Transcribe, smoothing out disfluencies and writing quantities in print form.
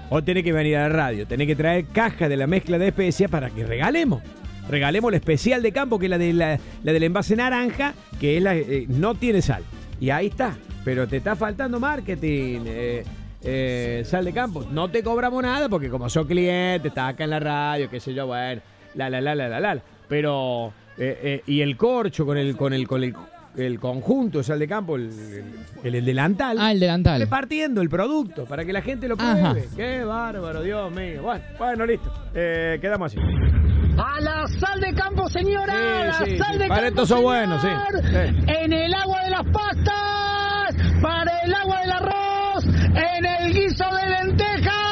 O tenés que venir a la radio, tenés que traer caja de la mezcla de especias para que regalemos. Regalemos la especial de campo, que es la del envase naranja, que es no tiene sal. Y ahí está. Pero te está faltando marketing, sal de campo. No te cobramos nada porque como sos cliente, estás acá en la radio, qué sé yo, bueno, la. Pero, y el corcho con el conjunto de sal de campo, el delantal. Ah, el delantal. Repartiendo el producto para que la gente lo pruebe. Ajá. Qué bárbaro, Dios mío. Bueno, listo. Quedamos así. A la sal de campo, señora. Sí, sal de para campo, esto sos bueno, sí. En el agua de las pastas, para el agua del arroz, en el guiso de lentejas.